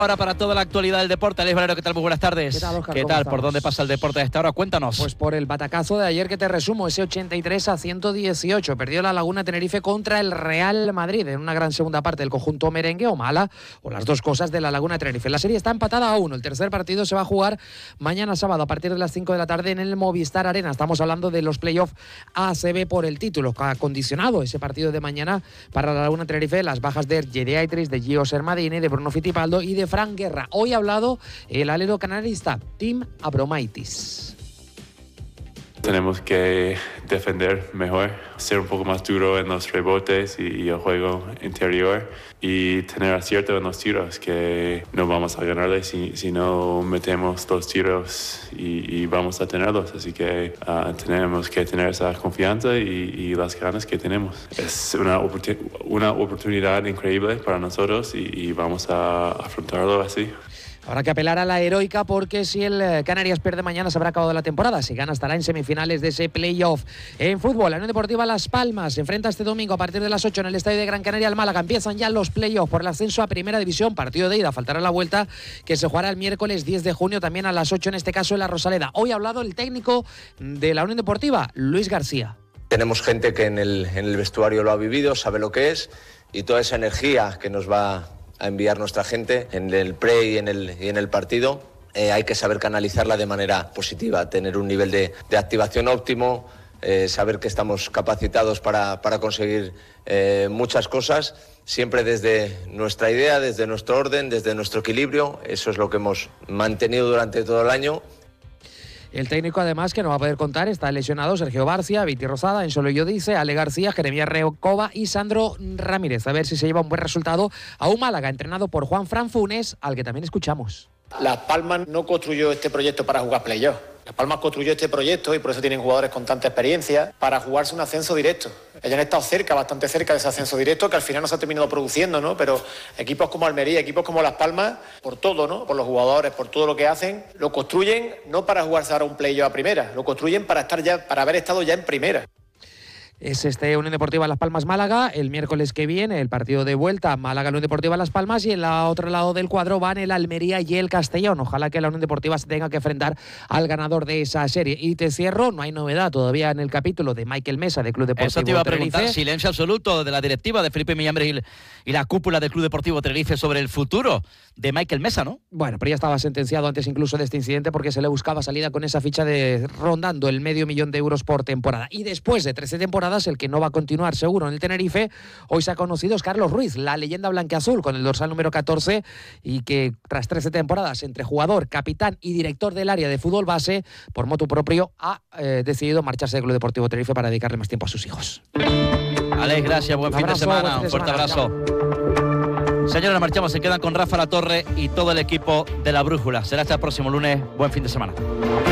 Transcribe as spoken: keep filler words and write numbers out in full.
Ahora para toda la actualidad del deporte. Alex Valero, ¿qué tal? Muy buenas tardes. ¿Qué tal, Óscar? ¿Qué tal? ¿Por dónde pasa el deporte a esta hora? Cuéntanos. Pues por el batacazo de ayer que te resumo, ese ochenta y tres a ciento dieciocho. Perdió la Laguna Tenerife contra el Real Madrid en una gran segunda parte del conjunto merengue, o mala, o las dos cosas de la Laguna Tenerife. La serie está empatada a uno. El tercer partido se va a jugar mañana sábado a partir de las cinco de la tarde en el Movistar Arena. Estamos hablando de los playoffs A C B por el título. Ha condicionado ese partido de mañana para la Laguna Tenerife las bajas de Geriatris, de Gio Sermadini, de Bruno Fittipaldo y de Fran Guerra. Hoy ha hablado el alero canarista Tim Abromaitis. Tenemos que defender mejor, ser un poco más duro en los rebotes y, y el juego interior y tener acierto en los tiros, que no vamos a ganarles si, si no metemos los tiros y, y vamos a tenerlos. Así que uh, tenemos que tener esa confianza y, y las ganas que tenemos. Es una, oportun- una oportunidad increíble para nosotros y, y vamos a afrontarlo así. Habrá que apelar a la heroica porque si el Canarias pierde mañana se habrá acabado la temporada. Si gana estará en semifinales de ese playoff. En fútbol, la Unión Deportiva Las Palmas se enfrenta este domingo a partir de las ocho en el Estadio de Gran Canaria al Málaga. Empiezan ya los playoffs por el ascenso a Primera División. Partido de ida, faltará la vuelta que se jugará el miércoles diez de junio también a las ocho, en este caso en la Rosaleda. Hoy ha hablado el técnico de la Unión Deportiva, Luis García. Tenemos gente que en el, en el vestuario lo ha vivido, sabe lo que es, y toda esa energía que nos va a enviar nuestra gente en el pre y en el, y en el partido, eh, hay que saber canalizarla de manera positiva, tener un nivel de, de activación óptimo, eh, saber que estamos capacitados para, para conseguir eh, muchas cosas, siempre desde nuestra idea, desde nuestro orden, desde nuestro equilibrio. Eso es lo que hemos mantenido durante todo el año. El técnico, además, que no va a poder contar, está lesionado Sergio Barcia, Viti Rosada, Ensolo Dice, Ale García, Jeremías Recova y Sandro Ramírez. A ver si se lleva un buen resultado a un Málaga entrenado por Juan Fran Funes, al que también escuchamos. Las Palmas no construyó este proyecto para jugar playoff. Las Palmas construyó este proyecto, y por eso tienen jugadores con tanta experiencia, para jugarse un ascenso directo. Ellos han estado cerca, bastante cerca de ese ascenso directo, que al final no se ha terminado produciendo, ¿no? Pero equipos como Almería, equipos como Las Palmas, por todo, ¿no? Por los jugadores, por todo lo que hacen, lo construyen no para jugarse ahora un playoff a primera, lo construyen para estar ya, para haber estado ya en primera. Es este Unión Deportiva Las Palmas Málaga, el miércoles que viene el partido de vuelta Málaga Unión Deportiva Las Palmas, y en el otro lado del cuadro van el Almería y el Castellón. Ojalá que la Unión Deportiva se tenga que enfrentar al ganador de esa serie. Y te cierro, no hay novedad todavía en el capítulo de Michael Mesa de Club Deportivo Eso te iba a Tenerife. preguntar, silencio absoluto de la directiva de Felipe Millambres y la cúpula del Club Deportivo Tenerife sobre el futuro de Michael Mesa, ¿no? Bueno, pero ya estaba sentenciado antes incluso de este incidente, porque se le buscaba salida con esa ficha de rondando el medio millón de euros por temporada. Y después de trece temporadas, el que no va a continuar seguro en el Tenerife, hoy se ha conocido, es Carlos Ruiz, la leyenda blanquiazul con el dorsal número catorce, y que tras trece temporadas entre jugador, capitán y director del área de fútbol base, por motu propio ha eh, decidido marcharse del Club Deportivo Tenerife para dedicarle más tiempo a sus hijos. Alex, gracias, buen Un fin de abrazo, semana, buen fin de un fuerte semana, abrazo. Señores, nos marchamos, se quedan con Rafa La Torre y todo el equipo de La Brújula. Será hasta el próximo lunes, buen fin de semana.